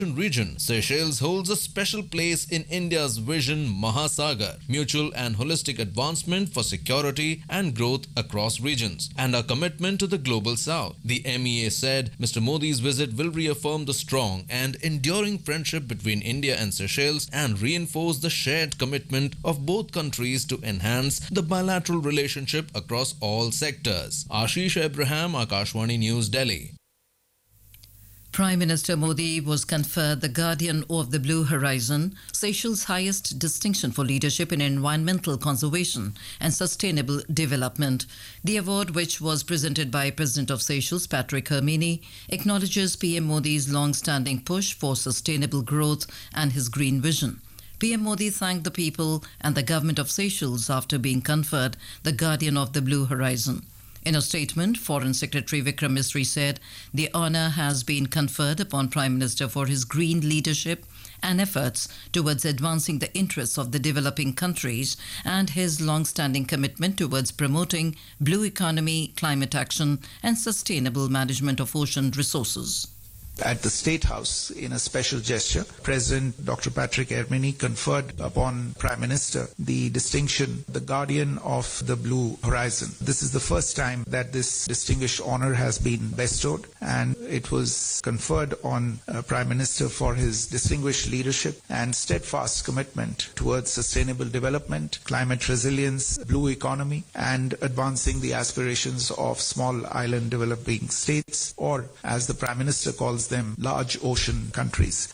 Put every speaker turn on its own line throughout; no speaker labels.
region, Seychelles holds a special place in India's vision Mahasagar, mutual and holistic advancement for security and growth across regions, and a commitment to the global south. The MEA said Mr. Modi's visit will reaffirm the strong and enduring friendship between India and Seychelles and reinforce the shared commitment of both countries to enhance the bilateral relationship across all sectors. Ashish Abraham, Akashvani News, Delhi.
Prime Minister Modi was conferred the Guardian of the Blue Horizon, Seychelles' highest distinction for leadership in environmental conservation and sustainable development. The award, which was presented by President of Seychelles, Patrick Hermini, acknowledges PM Modi's long-standing push for sustainable growth and his green vision. PM Modi thanked the people and the government of Seychelles after being conferred the Guardian of the Blue Horizon. In a statement, Foreign Secretary Vikram Misri said the honour has been conferred upon Prime Minister for his green leadership and efforts towards advancing the interests of the developing countries and his long-standing commitment towards promoting blue economy, climate action and sustainable management of ocean resources.
At the State House, in a special gesture, President Dr. Patrick Hermini conferred upon Prime Minister the distinction, the Guardian of the Blue Horizon. This is the first time that this distinguished honor has been bestowed, and it was conferred on Prime Minister for his distinguished leadership and steadfast commitment towards sustainable development, climate resilience, blue economy, and advancing the aspirations of small island developing states, or as the Prime Minister calls them, large ocean countries.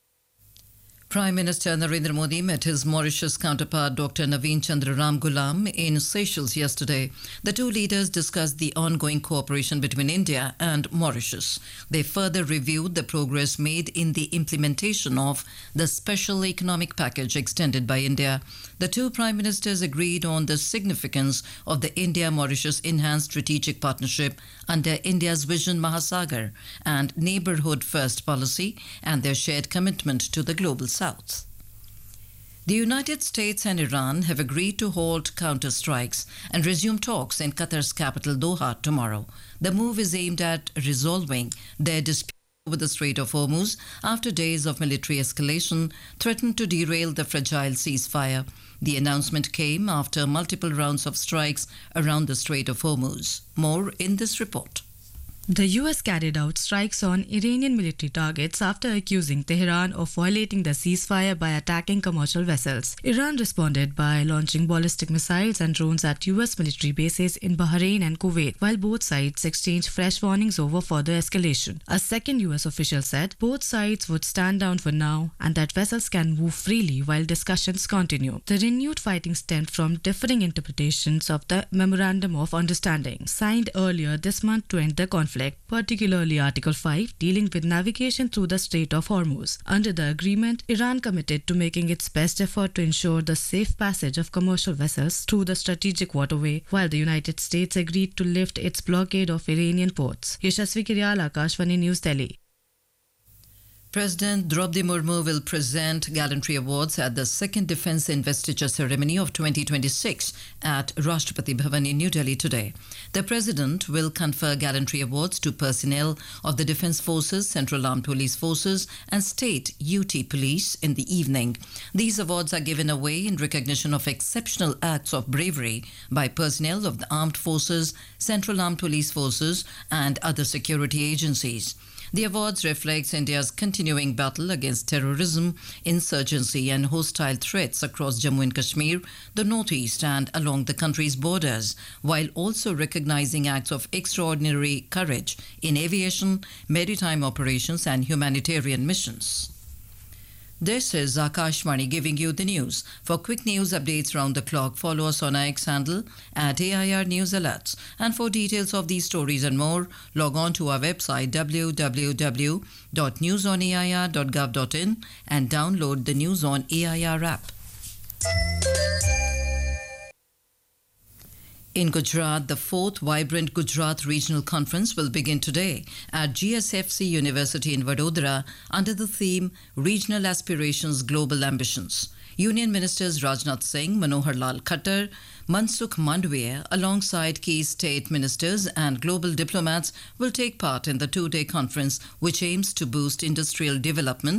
Prime Minister Narendra Modi met his Mauritius counterpart Dr. Naveen Chandra Ram Ghulam in Seychelles yesterday. The two leaders discussed the ongoing cooperation between India and Mauritius. They further reviewed the progress made in the implementation of the Special Economic Package extended by India. The two Prime Ministers agreed on the significance of the India-Mauritius Enhanced Strategic Partnership under India's Vision Mahasagar and Neighbourhood First policy and their shared commitment to the global South. The United States and Iran have agreed to halt counter-strikes and resume talks in Qatar's capital Doha tomorrow. The move is aimed at resolving their dispute over the Strait of Hormuz after days of military escalation threatened to derail the fragile ceasefire. The announcement came after multiple rounds of strikes around the Strait of Hormuz. More in this report.
The US carried out strikes on Iranian military targets after accusing Tehran of violating the ceasefire by attacking commercial vessels. Iran responded by launching ballistic missiles and drones at US military bases in Bahrain and Kuwait, while both sides exchanged fresh warnings over further escalation. A second US official said both sides would stand down for now and that vessels can move freely while discussions continue. The renewed fighting stemmed from differing interpretations of the Memorandum of Understanding, signed earlier this month to end the conflict, particularly Article 5 dealing with navigation through the Strait of Hormuz. Under the agreement, Iran committed to making its best effort to ensure the safe passage of commercial vessels through the strategic waterway, while the United States agreed to lift its blockade of Iranian ports. Yashasvi Kiryal, Akashvani News, Delhi.
President Draupadi Murmu will present gallantry awards at the second Defence Investiture Ceremony of 2026 at Rashtrapati Bhavan in New Delhi today. The President will confer gallantry awards to personnel of the Defence Forces, Central Armed Police Forces and State UT Police in the evening. These awards are given away in recognition of exceptional acts of bravery by personnel of the Armed Forces, Central Armed Police Forces and other security agencies. The awards reflects India's continuing battle against terrorism, insurgency and hostile threats across Jammu and Kashmir, the northeast and along the country's borders, while also recognizing acts of extraordinary courage in aviation, maritime operations and humanitarian missions. This is Akashvani giving you the news. For quick news updates round the clock, follow us on our X handle at AIR News Alerts. And for details of these stories and more, log on to our website www.newsonair.gov.in and download the News on AIR app. In Gujarat, the fourth Vibrant Gujarat Regional Conference will begin today at GSFC University in Vadodara under the theme Regional Aspirations, Global Ambitions. Union Ministers Rajnath Singh, Manohar Lal Khattar, Mansukh Mandviya, alongside key state ministers and global diplomats, will take part in the two-day conference, which aims to boost industrial development